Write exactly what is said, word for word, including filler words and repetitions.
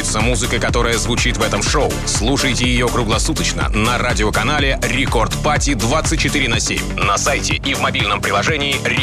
нравится музыка, которая звучит в этом шоу? Слушайте ее круглосуточно на радиоканале Рекорд Пати двадцать четыре на семь, на сайте и в мобильном приложении